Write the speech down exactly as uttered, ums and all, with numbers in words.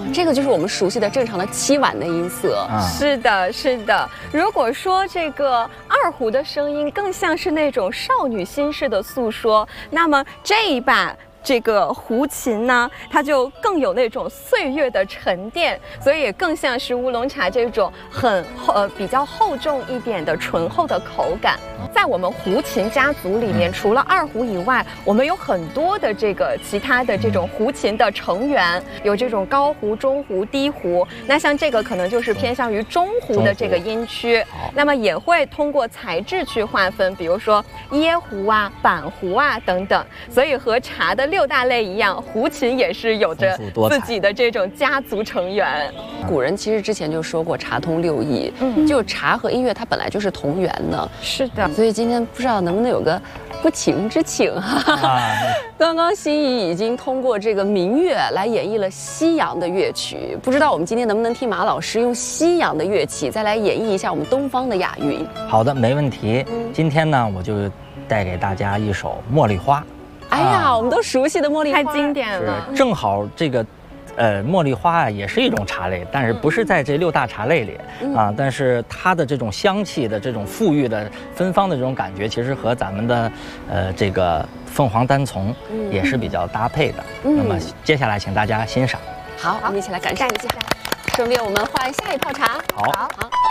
这个就是我们熟悉的正常的七碗的音色。 啊， 是的，是的。如果说这个二胡的声音更像是那种少女心事的诉说，那么这一把这个胡琴呢，它就更有那种岁月的沉淀，所以也更像是乌龙茶这种很呃比较厚重一点的醇厚的口感。在我们胡琴家族里面，除了二胡以外，我们有很多的这个其他的这种胡琴的成员，有这种高胡、中胡、低胡。那像这个可能就是偏向于中胡的这个音区。那么也会通过材质去划分，比如说椰胡啊、板胡啊等等。所以和茶的六大类一样，胡琴也是有着自己的这种家族成员。 古人其实之前就说过茶通六艺， 嗯， 就茶和音乐它本来就是同源的。 是的。 所以今天不知道能不能有个不情之请哈、啊。刚刚心怡已经通过这个民乐来演绎了西洋的乐曲，不知道我们今天能不能听马老师用西洋的乐器再来演绎一下我们东方的雅韵？ 好的，没问题。 嗯、 今天呢，我就带给大家一首《茉莉花》。 哎呀，啊、我们都熟悉的茉莉花， 太经典了。 正好这个。呃，茉莉花啊，也是一种茶类，但是不是在这六大茶类里、嗯、啊？但是它的这种香气的这种馥郁的芬芳的这种感觉，其实和咱们的呃这个凤凰单丛也是比较搭配的。嗯、那么接下来请大家欣赏。 好，我们一起来感受一下。顺便我们换下一泡茶。 好。 好。